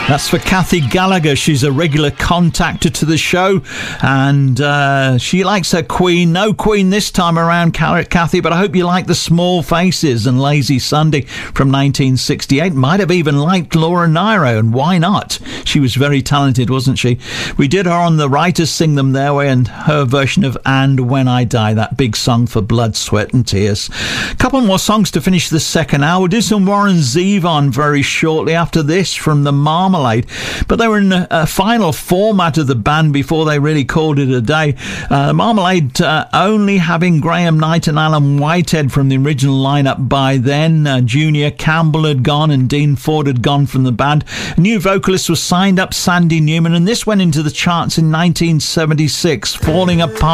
That's for Kathy Gallagher. She's a regular contactor to the show, and she likes her Queen. No Queen this time around, Kathy, but I hope you like the Small Faces and Lazy Sunday from 1968. Might have even liked Laura Nyro, and why not? She was very talented, wasn't she? We did her on the Writers Sing Them Their Way and her version of And When I Die, that big song for Blood, Sweat and Tears. A couple more songs to finish the second hour. We'll do some Warren Zevon very shortly after this from the Marmalade. But they were in a final format of the band before they really called it a day. Marmalade only having Graham Knight and Alan Whitehead from the original lineup by then. Junior Campbell had gone and Dean Ford had gone from the band. A new vocalist was signed up, Sandy Newman, and this went into the charts in 1976, Falling Apart.